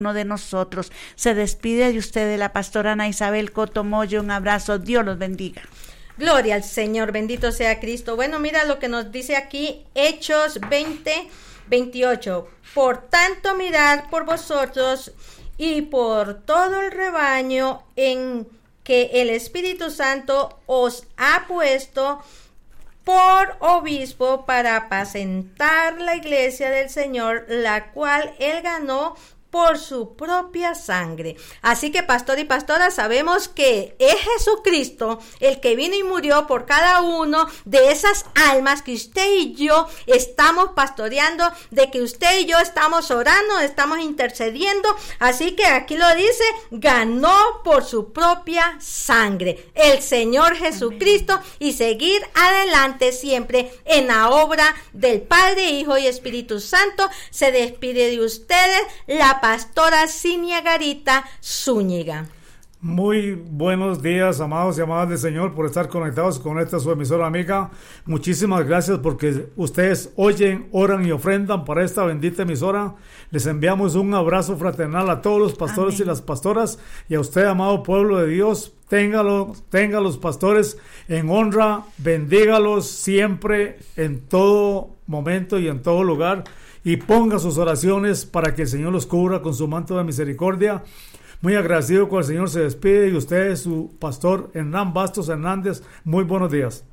uno de nosotros. Se despide de ustedes la pastora Ana Isabel Cotomoyo. Un abrazo, Dios los bendiga. Gloria al Señor, bendito sea Cristo. Bueno, mira lo que nos dice aquí, Hechos 20:28. Por tanto, mirad por vosotros y por todo el rebaño en que el Espíritu Santo os ha puesto por obispo para apacentar la iglesia del Señor, la cual él ganó por su propia sangre. Así que, pastor y pastora, sabemos que es Jesucristo el que vino y murió por cada uno de esas almas que usted y yo estamos pastoreando, de que usted y yo estamos orando, estamos intercediendo. Así que aquí lo dice, ganó por su propia sangre el Señor Jesucristo. Amén. Y seguir adelante siempre en la obra del Padre, Hijo y Espíritu Santo. Se despide de ustedes la pastora Cinia Garita Zúñiga. Muy buenos días, amados y amadas del Señor, por estar conectados con esta su emisora amiga. Muchísimas gracias porque ustedes oyen, oran y ofrendan para esta bendita emisora. Les enviamos un abrazo fraternal a todos los pastores. Amén. Y las pastoras, y a usted, amado pueblo de Dios. Tenga los pastores en honra, bendígalos siempre, en todo momento y en todo lugar, y ponga sus oraciones para que el Señor los cubra con su manto de misericordia. Muy agradecido con el Señor, se despide, y usted, su pastor Hernán Bastos Hernández. Muy buenos días.